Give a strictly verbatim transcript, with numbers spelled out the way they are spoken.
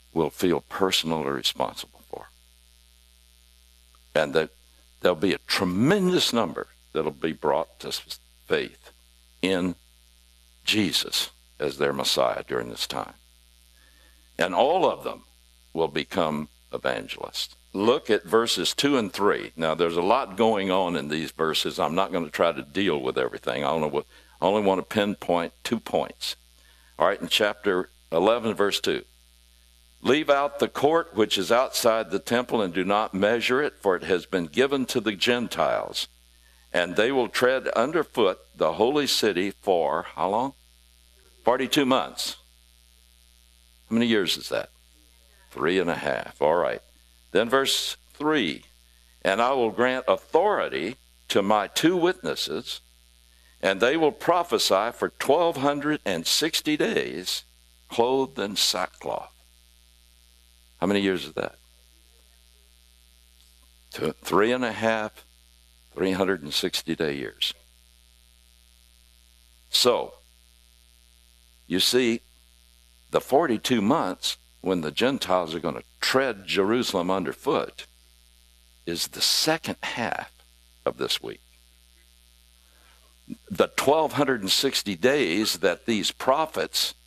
will feel personally responsible for. And that there'll be a tremendous number that'll be brought to faith in Jesus as their Messiah during this time. And all of them will become evangelists. Look at verses two and three. Now, there's a lot going on in these verses. I'm not going to try to deal with everything. I only, I only want to pinpoint two points. All right, in chapter eleven, verse two. Leave out the court which is outside the temple and do not measure it, for it has been given to the Gentiles. And they will tread underfoot the holy city for, how long? forty-two months. How many years is that? Three and a half. All right. Then verse three. And I will grant authority to my two witnesses, and they will prophesy for twelve sixty days, clothed in sackcloth. How many years is that? Two, three and a half, three hundred sixty day years. So, you see, the forty-two months when the Gentiles are going to tread Jerusalem underfoot is the second half of this week. The twelve sixty days that these prophets